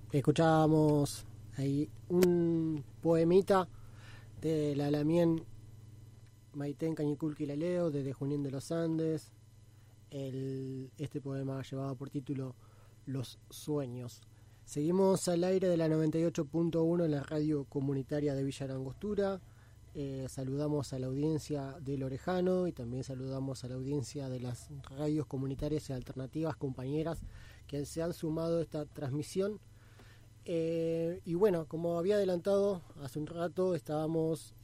escuchábamos ahí un poemita de la Lamien Maiten Cañiculqui Laleo, desde Junín de los Andes. Este poema llevaba por título Los Sueños. Seguimos al aire de la 98.1 en la radio comunitaria de Villa La Angostura. Saludamos a la audiencia del Orejano y también saludamos a la audiencia de las radios comunitarias y alternativas compañeras que se han sumado a esta transmisión. Y bueno, como había adelantado hace un rato, estábamos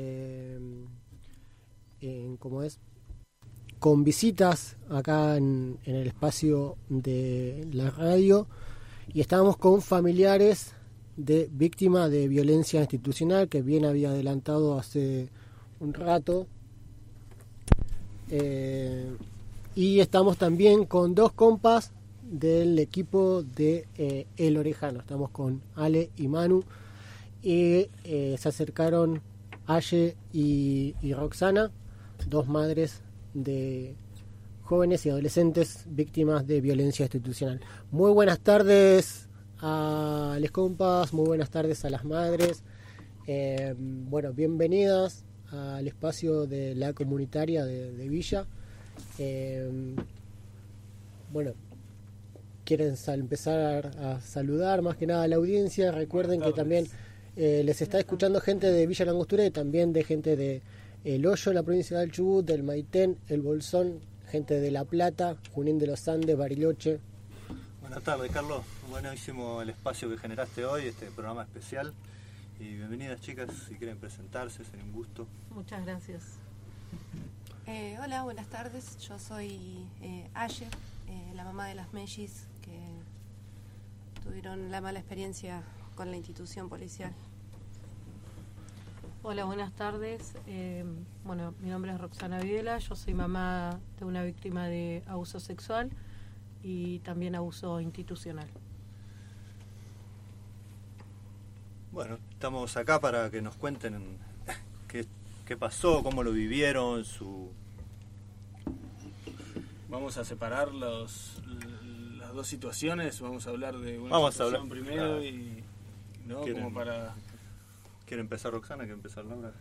con visitas acá en el espacio de la radio, y estábamos con familiares de víctimas de violencia institucional, que bien había adelantado hace un rato. Y estamos también con dos compas del equipo de El Orejano. Estamos con Ale y Manu, y se acercaron Aye y Roxana, dos madres de jóvenes y adolescentes víctimas de violencia institucional. Muy buenas tardes a les compas, muy buenas tardes a las madres. Bueno, bienvenidas al espacio de la comunitaria de Villa. Bueno, quieren empezar a saludar más que nada a la audiencia. Recuerden que también les está escuchando gente de Villa La Angostura y también de gente de El Hoyo, la provincia del Chubut, del Maitén, El Bolsón, gente de La Plata, Junín de los Andes, Bariloche. Buenas tardes, Carlos. Buenísimo el espacio que generaste hoy, este programa especial. Y bienvenidas, chicas, si quieren presentarse, sería un gusto. Muchas gracias. Hola, buenas tardes. Yo soy Aye, la mamá de las mellis que tuvieron la mala experiencia con la institución policial. Hola, buenas tardes. Bueno, mi nombre es Roxana Videla, yo soy mamá de una víctima de abuso sexual y también abuso institucional. Bueno, estamos acá para que nos cuenten qué pasó, cómo lo vivieron, Vamos a separar las dos situaciones, vamos a hablar de una situación primero y ¿no? Como para... ¿Quiere empezar Roxana? ¿Quiere empezar Laura?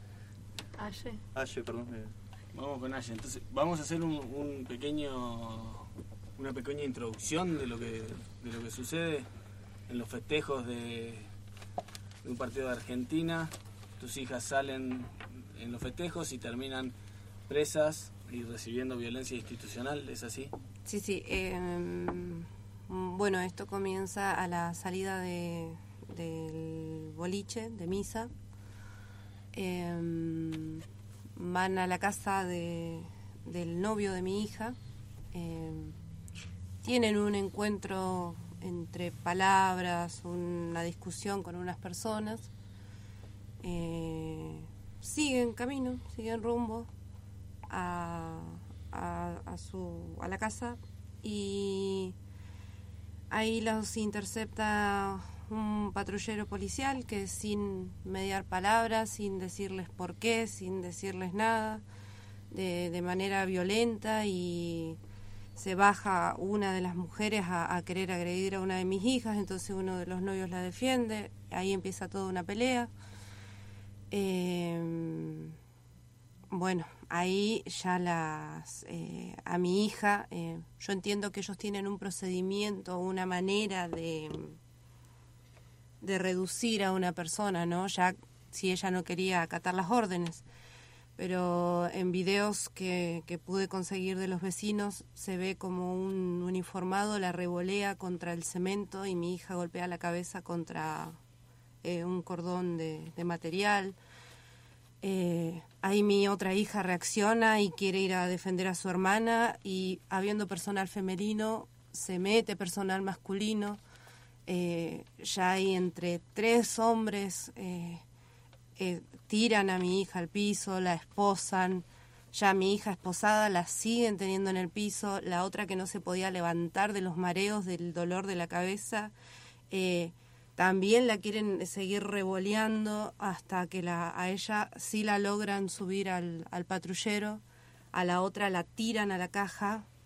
Aye, perdón. Vamos con Aye. Entonces, vamos a hacer una pequeña introducción de lo que sucede en los festejos de un partido de Argentina. Tus hijas salen en los festejos y terminan presas y recibiendo violencia institucional, ¿es así? Sí. Bueno, esto comienza a la salida del boliche, de misa. Van a la casa del novio de mi hija. Tienen un encuentro entre palabras, una discusión con unas personas. Siguen camino, siguen rumbo a la casa, y ahí los intercepta un patrullero policial que, sin mediar palabras, sin decirles por qué, sin decirles nada, de manera violenta, y se baja una de las mujeres a querer agredir a una de mis hijas. Entonces uno de los novios la defiende, ahí empieza toda una pelea. Bueno, ahí ya a mi hija, yo entiendo que ellos tienen un procedimiento, una manera de reducir a una persona, ¿no? Ya si ella no quería acatar las órdenes. Pero en videos que pude conseguir de los vecinos se ve como un uniformado la revolea contra el cemento y mi hija golpea la cabeza contra un cordón de material. Ahí mi otra hija reacciona y quiere ir a defender a su hermana, y habiendo personal femenino se mete personal masculino. Ya hay entre 3 hombres, tiran a mi hija al piso, la esposan. Ya mi hija esposada la siguen teniendo en el piso, la otra que no se podía levantar de los mareos, del dolor de la cabeza, también la quieren seguir revoleando hasta que a ella sí la logran subir al patrullero. A la otra la tiran a la caja